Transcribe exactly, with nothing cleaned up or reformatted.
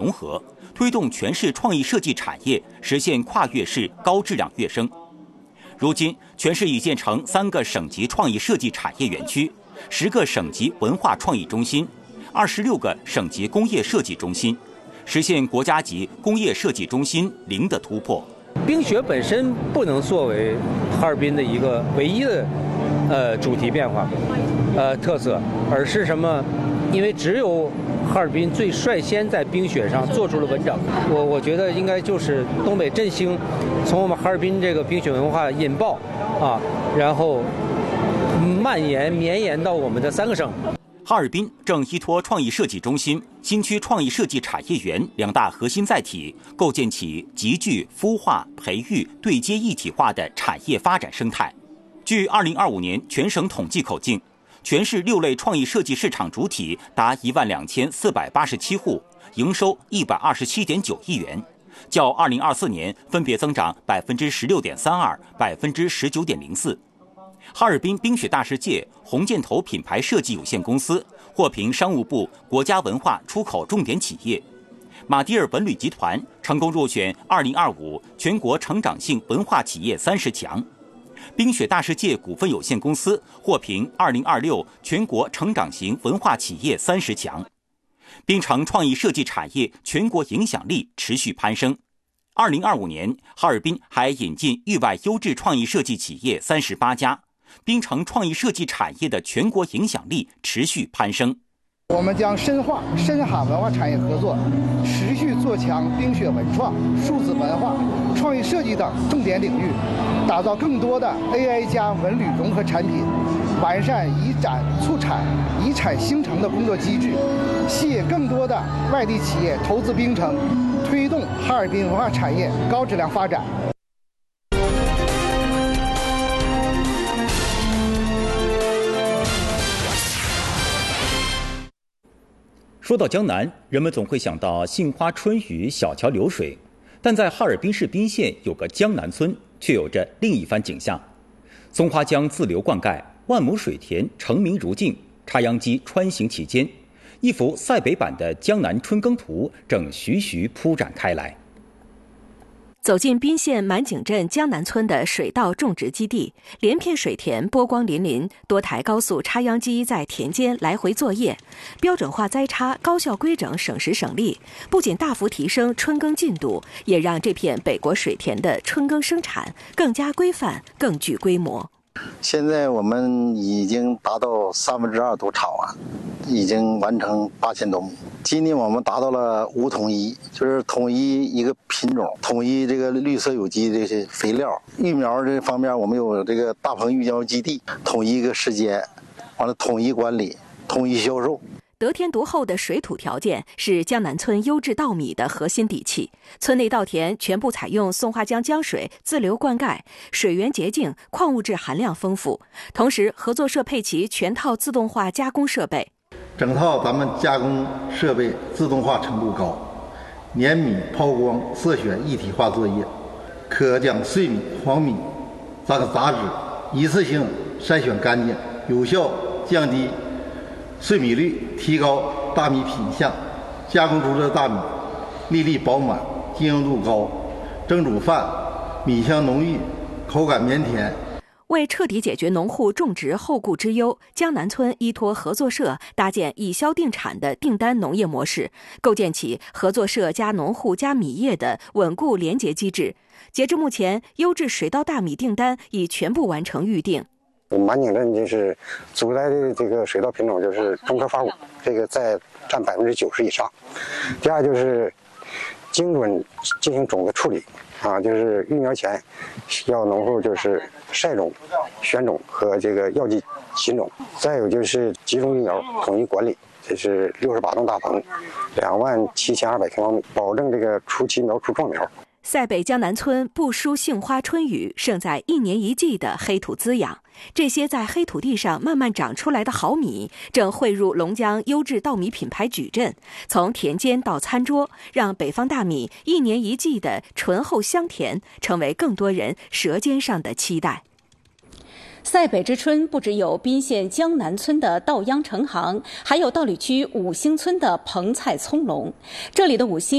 融合，推动全市创意设计产业实现跨越式高质量跃升。如今，全市已建成三个省级创意设计产业园区，十个省级文化创意中心，二十六个省级工业设计中心，实现国家级工业设计中心零的突破。 冰雪本身不能作为哈尔滨的一个唯一的呃主题变化，呃特色，而是什么？因为只有哈尔滨最率先在冰雪上做出了文章。我我觉得应该就是东北振兴，从我们哈尔滨这个冰雪文化引爆啊，然后蔓延绵延到我们的三个省。 哈尔滨正依托创意设计中心、新区创意设计产业园两大核心载体，构建起集聚、孵化、培育、对接一体化的产业发展生态。据二零二五年全省统计口径，全市六类创意设计市场主体达一万两千四百八十七户，营收一百二十七点九亿元，较二零二四年分别增长百分之十六点三二、百分之十九点零四。哈尔滨冰雪大世界红箭头品牌设计有限公司获评商务部国家文化出口重点企业，马迭尔文旅集团成功入选二零二五全国成长性文化企业三十强，冰雪大世界股份有限公司获评二零二六全国成长型文化企业三十强。冰城创意设计产业全国影响力持续攀升。二零二五年，哈尔滨还引进域外优质创意设计企业三十八家。冰城创意设计产业的全国影响力持续攀升。 我们将深化深哈文化产业合作，持续做强冰雪文创、数字文化、创意设计等重点领域，打造更多的 A I 加文旅融合产品，完善以展促产、以产兴城的工作机制，吸引更多的外地企业投资冰城，推动哈尔滨文化产业高质量发展。 说到江南，人们总会想到杏花春雨、小桥流水，但在哈尔滨市彬县有个江南村，却有着另一番景象。松花江自流灌溉，万亩水田澄明如镜，插秧机穿行其间，一幅塞北版的江南春耕图正徐徐铺展开来。 走进彬县满井镇江南村的水稻种植基地，连片水田波光粼粼，多台高速插秧机在田间来回作业，标准化栽插，高效规整，省时省力，不仅大幅提升春耕进度，也让这片北国水田的春耕生产更加规范，更具规模。 现在我们已经达到三分之二都场完，已经完成八千多亩。今年我们达到了无统一，就是统一一个品种，统一这个绿色有机这些肥料。育苗这方面，我们有这个大棚育苗基地，统一一个时间，完了统一管理，统一销售。 得天独厚的水土条件是江南村优质稻米的核心底气。村内稻田全部采用松花江江水自流灌溉，水源洁净，矿物质含量丰富。同时，合作社配齐全套自动化加工设备， 整套咱们加工设备自动化程度高，碾米、抛光、色选一体化作业，可将碎米、黄米、杂杂质一次性筛选干净，有效降低碎米率，提高大米品相，加工出的大米粒粒饱满，晶莹度高，蒸煮饭米香浓郁，口感绵甜。 为彻底解决农户种植后顾之忧，江南村依托合作社搭建以销定产的订单农业模式，构建起合作社加农户加米业的稳固连结机制。截至目前，优质水稻大米订单已全部完成预定。 满井镇就是主来的这个水稻品种就是中科发五，这个在占百分之九十以上。第二就是精准进行种子处理啊，就是育苗前要农户就是晒种、选种和这个药剂勤种。再有就是集中育苗统一管理，这是六十八栋大棚，两万七千二百平方米，保证这个初期苗出壮苗。 塞北江南村不输杏花春雨，胜在一年一季的黑土滋养。这些在黑土地上慢慢长出来的好米，正汇入龙江优质稻米品牌矩阵，从田间到餐桌，让北方大米一年一季的醇厚香甜，成为更多人舌尖上的期待。 塞北之春不只有彬县江南村的稻秧成行，还有稻里区五星村的棚菜葱茏。这里的五星